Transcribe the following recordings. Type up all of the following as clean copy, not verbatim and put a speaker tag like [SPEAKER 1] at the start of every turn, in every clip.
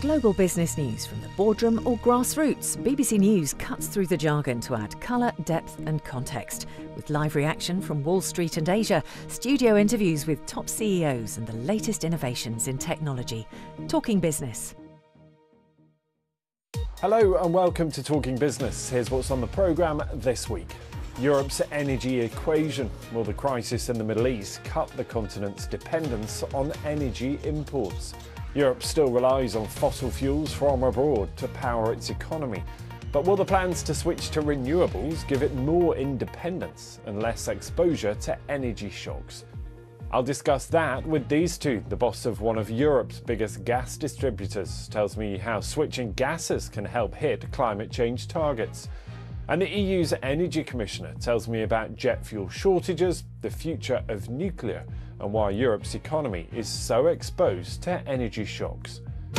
[SPEAKER 1] Global business news from the boardroom or grassroots. BBC News cuts through the jargon to add colour, depth and context. With live reaction from Wall Street and Asia, studio interviews with top CEOs and the latest innovations in technology. Talking Business.
[SPEAKER 2] Hello and welcome to Talking Business. Here's what's on the programme this week. Europe's energy equation. Will the crisis in the Middle East cut the continent's dependence on energy imports? Europe still relies on fossil fuels from abroad to power its economy. But will the plans to switch to renewables give it more independence and less exposure to energy shocks? I'll discuss that with these two. The boss of one of Europe's biggest gas distributors tells me how switching gases can help hit climate change targets. And the EU's Energy Commissioner tells me about jet fuel shortages, the future of nuclear, and why Europe's economy is so exposed to energy shocks.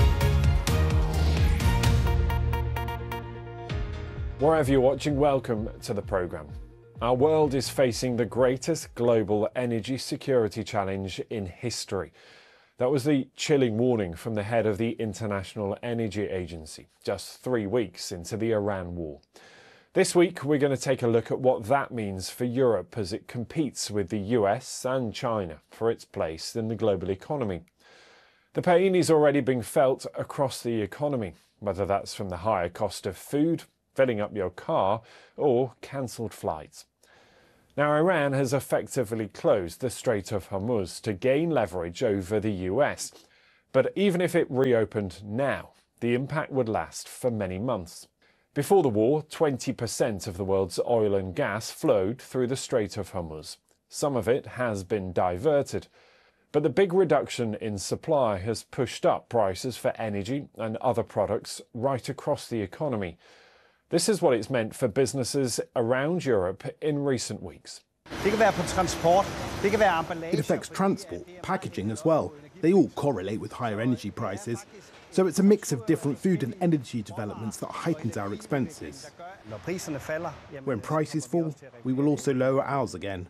[SPEAKER 2] Wherever you're watching, welcome to the programme. Our world is facing the greatest global energy security challenge in history. That was the chilling warning from the head of the International Energy Agency, just 3 weeks into the Iran war. This week, we're going to take a look at what that means for Europe as it competes with the US and China for its place in the global economy. The pain is already being felt across the economy, whether that's from the higher cost of food, filling up your car, or cancelled flights. Now, Iran has effectively closed the Strait of Hormuz to gain leverage over the US. But even if it reopened now, the impact would last for many months. Before the war, 20% of the world's oil and gas flowed through the Strait of Hormuz. Some of it has been diverted. But the big reduction in supply has pushed up prices for energy and other products right across the economy. This is what it's meant for businesses around Europe in recent weeks.
[SPEAKER 3] It affects transport, packaging as well. They all correlate with higher energy prices. So it's a mix of different food and energy developments that heightens our expenses. When prices fall, we will also lower ours again.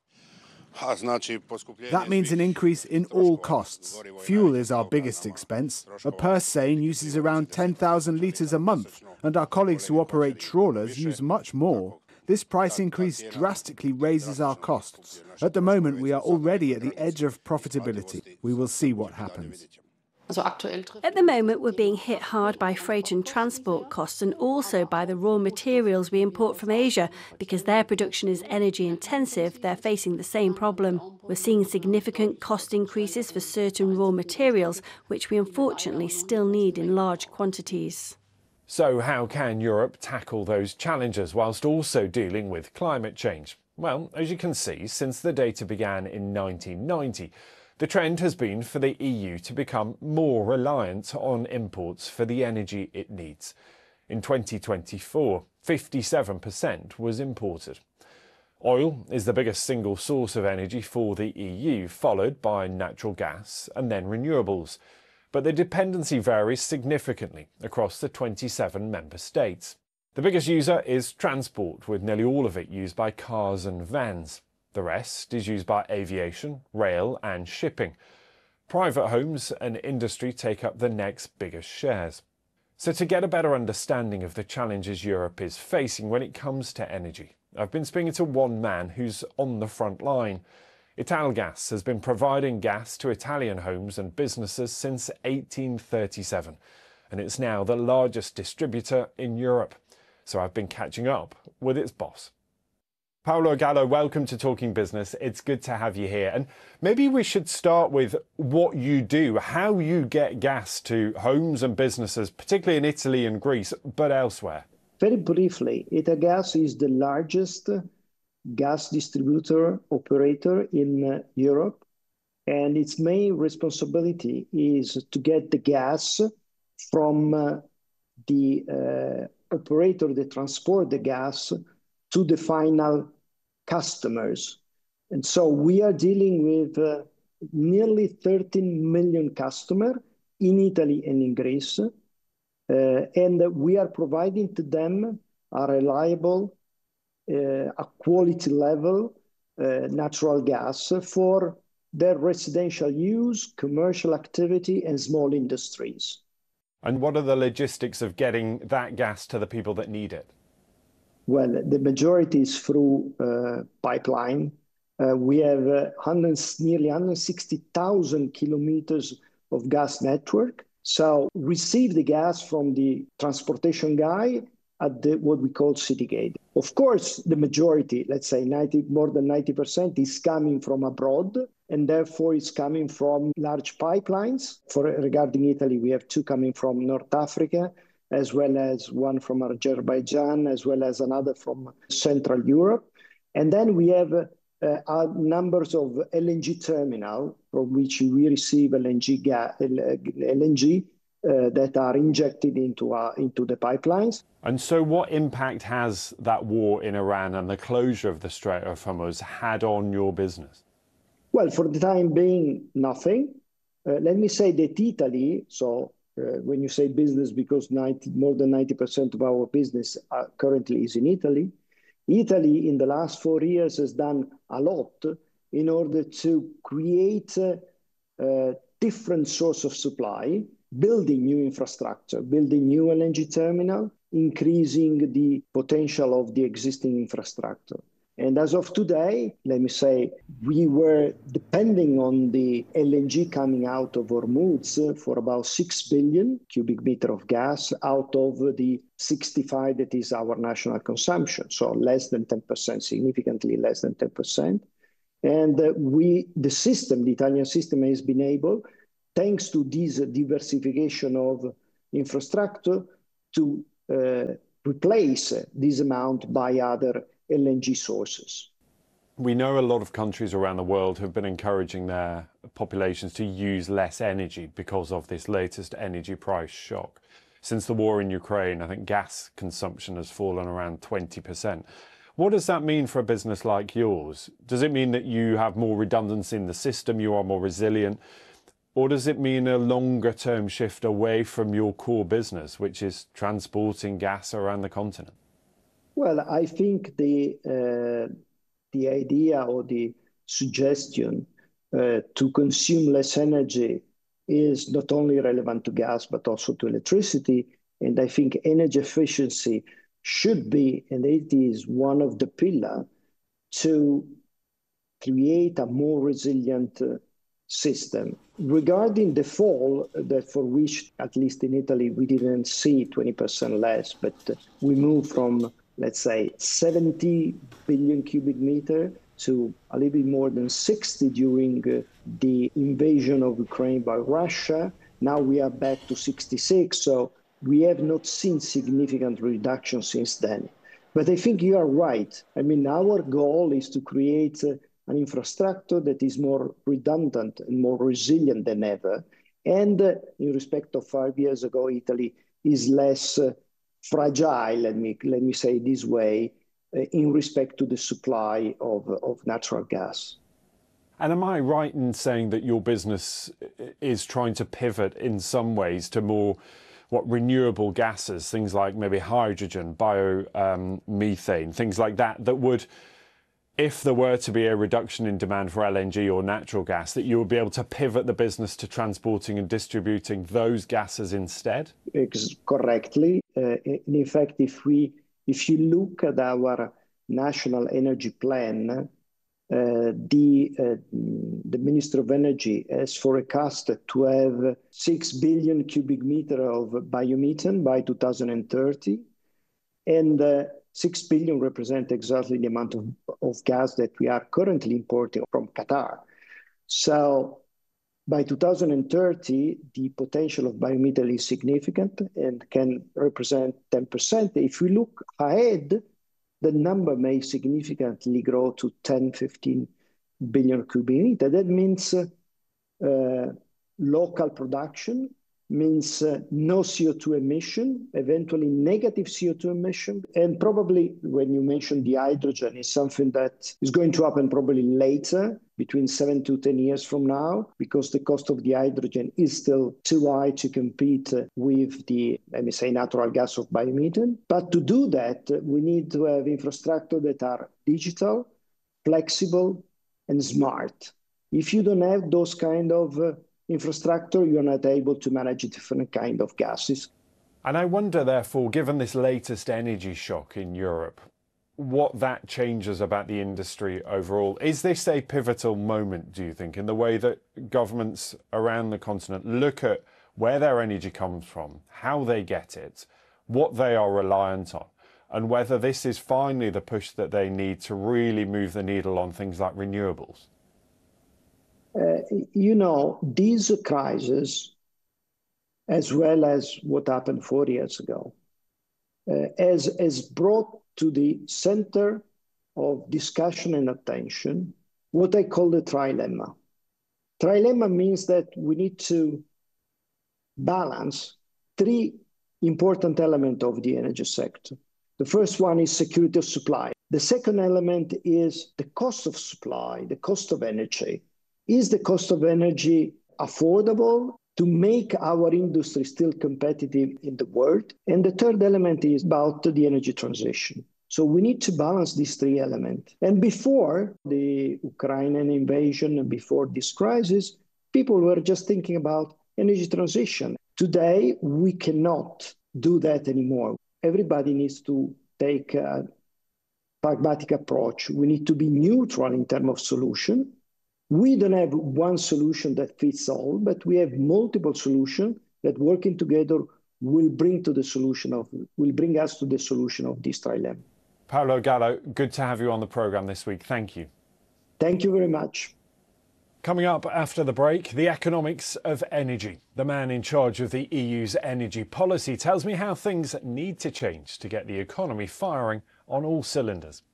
[SPEAKER 4] That means an increase in all costs. Fuel is our biggest expense. A purse seine uses around 10,000 litres a month, and our colleagues who operate trawlers use much more. This price increase drastically raises our costs. At the moment, we are already at the edge of profitability. We will see what happens.
[SPEAKER 5] At the moment, we're being hit hard by freight and transport costs and also by the raw materials we import from Asia. Because their production is energy intensive, they're facing the same problem. We're seeing significant cost increases for certain raw materials, which we unfortunately still need in large quantities.
[SPEAKER 2] So how can Europe tackle those challenges whilst also dealing with climate change? Well, as you can see, since the data began in 1990, the trend has been for the EU to become more reliant on imports for the energy it needs. In 2024, 57% was imported. Oil is the biggest single source of energy for the EU, followed by natural gas and then renewables. But the dependency varies significantly across the 27 member states. The biggest user is transport, with nearly all of it used by cars and vans. The rest is used by aviation, rail and shipping. Private homes and industry take up the next biggest shares. So to get a better understanding of the challenges Europe is facing when it comes to energy, I've been speaking to one man who's on the front line. Italgas has been providing gas to Italian homes and businesses since 1837, and it's now the largest distributor in Europe. So I've been catching up with its boss. Paolo Gallo, welcome to Talking Business. It's good to have you here. And maybe we should start with what you do, how you get gas to homes and businesses, particularly in Italy and Greece, but elsewhere.
[SPEAKER 6] Very briefly, Italgas is the largest gas distributor operator in Europe, and its main responsibility is to get the gas from the operator that transport the gas to the final customers. And so we are dealing with nearly 13 million customers in Italy and in Greece, and we are providing to them a reliable, a quality level natural gas for their residential use, commercial activity, and small industries.
[SPEAKER 2] And what are the logistics of getting that gas to the people that need it?
[SPEAKER 6] Well, the majority is through pipeline. We have nearly 160,000 kilometers of gas network. So receive the gas from the transportation guy at what we call city gate. Of course, the majority, let's say more than 90%, is coming from abroad, and therefore it's coming from large pipelines. Regarding Italy, we have two coming from North Africa, as well as one from Azerbaijan, as well as another from Central Europe. And then we have numbers of LNG terminal from which we receive LNG that are injected into the pipelines.
[SPEAKER 2] And so what impact has that war in Iran and the closure of the Strait of Hormuz had on your business?
[SPEAKER 6] Well, for the time being, nothing. Let me say that Italy, when you say business, because more than 90% of our business currently is in Italy, Italy in the last 4 years has done a lot in order to create a different source of supply, building new infrastructure, building new LNG terminal, increasing the potential of the existing infrastructure. And as of today, let me say, we were depending on the LNG coming out of Hormuz for about 6 billion cubic meter of gas out of the 65 that is our national consumption. So less than 10%, significantly less than 10%. And the Italian system has been able, thanks to this diversification of infrastructure, to replace this amount by other LNG sources.
[SPEAKER 2] We know a lot of countries around the world have been encouraging their populations to use less energy because of this latest energy price shock. Since the war in Ukraine, I think gas consumption has fallen around 20%. What does that mean for a business like yours? Does it mean that you have more redundancy in the system, you are more resilient? Or does it mean a longer term shift away from your core business, which is transporting gas around the continent?
[SPEAKER 6] Well, I think the idea or the suggestion to consume less energy is not only relevant to gas, but also to electricity. And I think energy efficiency should be, and it is one of the pillars to create a more resilient system. Regarding the fall, that for which, at least in Italy, we didn't see 20% less, but we moved from, let's say, 70 billion cubic meter to a little bit more than 60 during the invasion of Ukraine by Russia. Now we are back to 66, so we have not seen significant reduction since then. But I think you are right. I mean, our goal is to create an infrastructure that is more redundant and more resilient than ever. And in respect of 5 years ago, Italy is less fragile, let me say it this way, in respect to the supply of natural gas.
[SPEAKER 2] And am I right in saying that your business is trying to pivot in some ways to more renewable gases, things like maybe hydrogen, biomethane, things like that, that would, if there were to be a reduction in demand for LNG or natural gas, that you would be able to pivot the business to transporting and distributing those gases instead?
[SPEAKER 6] Correctly. In fact, if you look at our national energy plan, the Minister of Energy has forecasted to have 6 billion cubic meter of biomethane by 2030. And 6 billion represent exactly the amount of gas that we are currently importing from Qatar. So by 2030, the potential of biomethane is significant and can represent 10%. If we look ahead, the number may significantly grow to 10, 15 billion cubic meter. That means local production, means no CO2 emission, eventually negative CO2 emission. And probably when you mentioned the hydrogen, is something that is going to happen probably later, between 7 to 10 years from now, because the cost of the hydrogen is still too high to compete with the, let me say, natural gas of biomethane. But to do that, we need to have infrastructure that are digital, flexible, and smart. If you don't have those kind of infrastructure, you're not able to manage different kind of gases.
[SPEAKER 2] And I wonder, therefore, given this latest energy shock in Europe, what that changes about the industry overall. Is this a pivotal moment, do you think, in the way that governments around the continent look at where their energy comes from, how they get it, what they are reliant on, and whether this is finally the push that they need to really move the needle on things like renewables?
[SPEAKER 6] These crises, as well as what happened 4 years ago, has brought to the center of discussion and attention what I call the trilemma. Trilemma means that we need to balance three important elements of the energy sector. The first one is security of supply. The second element is the cost of supply, the cost of energy. Is the cost of energy affordable to make our industry still competitive in the world? And the third element is about the energy transition. So we need to balance these three elements. And before the Ukrainian invasion and before this crisis, people were just thinking about energy transition. Today, we cannot do that anymore. Everybody needs to take a pragmatic approach. We need to be neutral in terms of solution. We don't have one solution that fits all, but we have multiple solutions that working together will bring us to the solution of this trilemma.
[SPEAKER 2] Paolo Gallo, good to have you on the programme this week. Thank you.
[SPEAKER 6] Thank you very much.
[SPEAKER 2] Coming up after the break, the economics of energy. The man in charge of the EU's energy policy tells me how things need to change to get the economy firing on all cylinders.